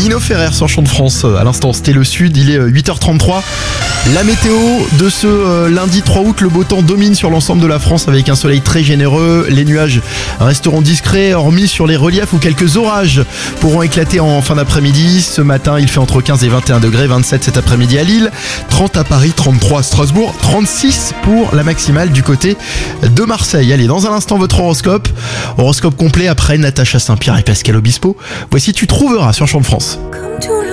Nino Ferrer sur Champ de France. À l'instant, c'était le sud, il est 8h33. La météo de ce lundi 3 août, le beau temps domine sur l'ensemble de la France avec un soleil très généreux. Les nuages resteront discrets, hormis sur les reliefs où quelques orages pourront éclater en fin d'après-midi. Ce matin, il fait entre 15 et 21 degrés, 27 cet après-midi à Lille, 30 à Paris, 33 à Strasbourg, 36 pour la maximale du côté de Marseille. Allez, dans un instant, votre horoscope complet après Natacha Saint-Pierre et Pascal Obispo. Voici Tu trouveras sur Champ de France. Comme tout le